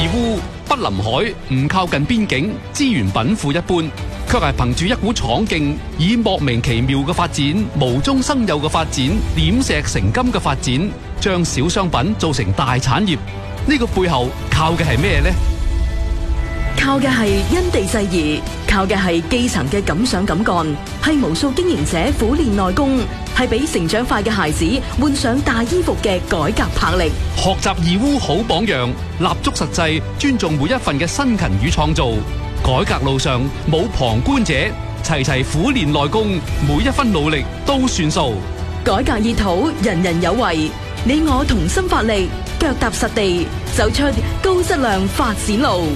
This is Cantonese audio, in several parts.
烏，不臨海，唔靠近邊境，資源稟賦一般，卻係憑住一股闖勁，以莫名其妙嘅發展、無中生有嘅發展、點石成金嘅發展，將小商品做成大產業。呢個背後靠嘅係咩呢？ 靠嘅係因地制宜，靠嘅係基層嘅敢想敢幹，係無數經營者苦練內功，係俾成長快嘅孩子換上大衣服嘅改革魄力。 學習義烏好榜樣，立足實際，尊重每一份嘅辛勤與創造。改革路上冇旁觀者，齊齊苦練內功，每一分努力都算數。 改革熱土，人人有為，你我同心發力，腳踏實地，走出高質量發展路。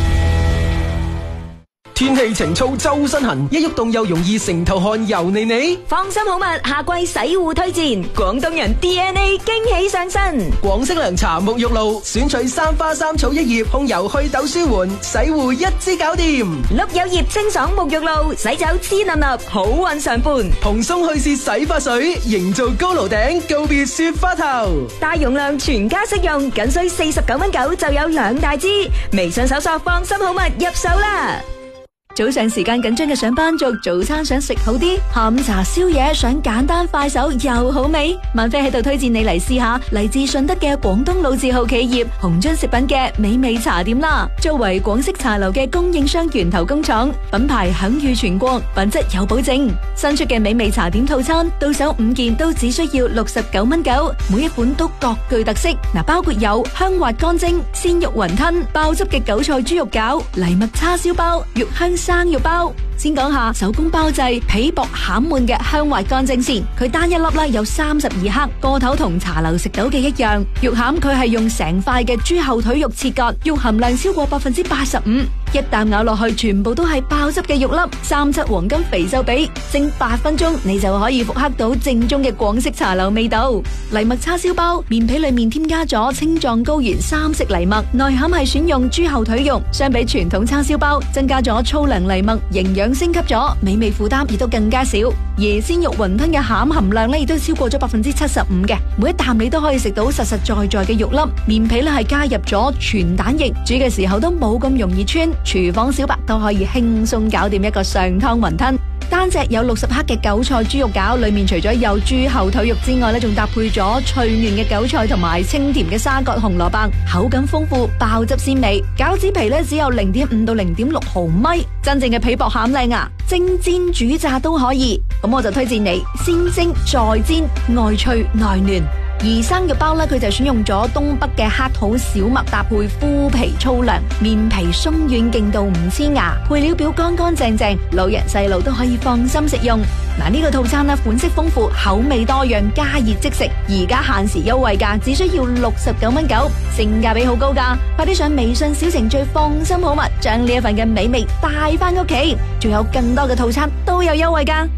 天氣晴燥周身痕，一喐動又容易成頭汗油膩膩。 放心好物，夏季洗護推薦，廣東人 DNA 驚喜上身。 廣式涼茶沐浴露，選取三花三草一葉，控油去痘舒緩，洗護一支搞掂。 碌柚葉清爽沐浴露，洗走黐粒粒，好運常伴。 蓬鬆去屑洗髮水，營造高樓頂，告別雪花頭。 大容量全家適用，僅需49.9就有2大支。微信搜索放心好物入手啦。早上時間緊張嘅上班族，早餐想食好啲，下午茶宵夜想簡單快手又好味。萬飛喺度推薦你嚟試下嚟自順德嘅廣東老字號企業紅樽食品嘅美味茶點啦。作為廣式茶樓嘅供應商源頭工廠，品牌享譽全國，品質有保證。新出嘅美味茶點套餐，到手5件都只需要69.9，每一款都各具特色。包括有香滑乾蒸、鮮肉雲吞、爆汁嘅韭菜豬肉餃、藜麥叉燒包、肉香生肉包。先講下手工包製皮薄餡滿嘅香滑乾蒸先，佢單一粒咧有32克，個頭同茶樓食到嘅一樣。肉餡佢係用成塊嘅豬後腿肉切割，肉含量超過85%，一啖咬落去全部都係爆汁嘅肉粒，37黃金肥瘦比，蒸8分鐘你就可以復刻到正宗嘅廣式茶樓味道。藜麥叉燒包面皮裏面添加咗青藏高原3色藜麥，內餡係選用豬後腿肉，相比傳統叉燒包增加咗粗糧藜麥，營養升級咗，美味負擔亦都更加少。而鮮肉雲吞嘅餡含量咧亦都超過咗75%嘅，每一啖你都可以食到實實在在嘅肉粒。面皮咧係加入咗全蛋液，煮嘅時候都冇咁容易穿，廚房小白都可以輕鬆搞掂一個上湯雲吞。單隻有60克嘅韭菜豬肉餃，裏面除咗有豬後腿肉之外咧，仲搭配咗脆嫩嘅韭菜同埋清甜嘅沙葛紅蘿蔔，口感豐富，爆汁鮮美。餃子皮咧只有0.5到0.6毫米，真正嘅皮薄餡靚啊！蒸煎煮炸都可以，咁我就推薦你先蒸再煎，外脆內嫩。而生肉包咧，佢就選用咗東北嘅黑土小麥，搭配麩皮粗糧，面皮鬆軟勁到唔黐牙，配料表乾乾淨淨，老人細路都可以放心食用。呢個套餐咧款式豐富，口味多樣，加熱即食，而家限時優惠價只需要69.9，性價比好高噶，快啲上微信小程序放心好物，將呢一份嘅美味帶翻屋企，仲有更多嘅套餐都有優惠噶。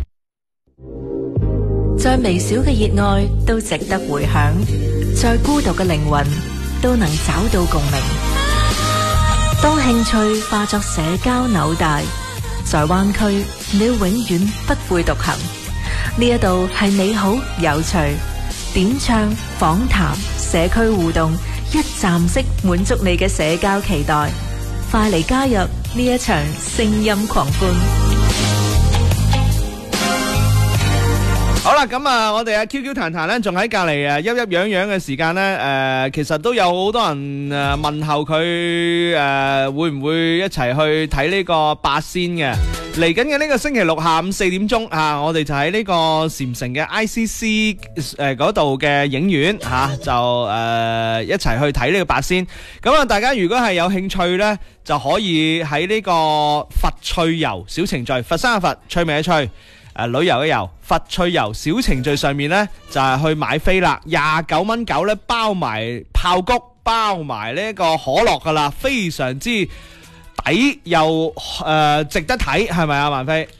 再微小嘅熱愛都值得回響，再孤獨嘅靈魂都能找到共鳴。當興趣化作社交紐帶，在灣區你永遠不會獨行。呢一度係美好有趣，點唱、訪談、社區互動，一站式滿足你嘅社交期待。快嚟加入呢一場聲音狂歡！ 好啦，咁啊，我哋阿 QQ 彈彈咧，仲喺隔籬啊，鬱鬱癢癢嘅時間咧，其實都有好多人問候佢會唔會一齊去睇呢個八仙嘅？嚟緊嘅呢個星期六下午4點鐘啊，我哋就喺呢個禪城嘅 ICC 嗰度嘅影院吓，就一齊去睇呢個八仙。咁啊，大家如果係有興趣咧，就可以喺呢個佛趣遊小程序，佛山嘅佛，趣味嘅趣。旅遊嘅遊，佛趣遊小程序上面呢，就係去買飛啦，29.9呢包埋爆谷，包埋呢個可樂噶啦，非常之抵又值得睇，係咪啊？萬飛